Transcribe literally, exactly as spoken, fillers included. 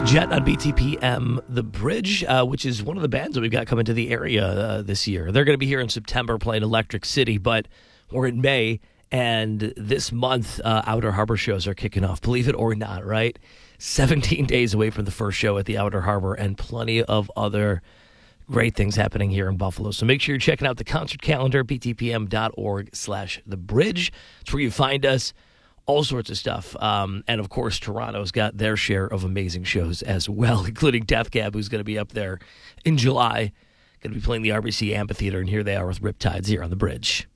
Jet on B T P M, The Bridge, uh, which is one of the bands that we've got coming to the area uh, this year. They're going to be here in September playing Electric City, but we're in May, and this month, uh, Outer Harbor shows are kicking off. Believe it or not, right? seventeen days away from the first show at the Outer Harbor, and plenty of other great things happening here in Buffalo. So make sure you're checking out the concert calendar, b t p m dot org slash the bridge. It's where you find us. All sorts of stuff. Um, and, of course, Toronto's got their share of amazing shows as well, including Death Cab, who's going to be up there in July. Going to be playing the R B C Amphitheater, and here they are with Riptides here on The Bridge.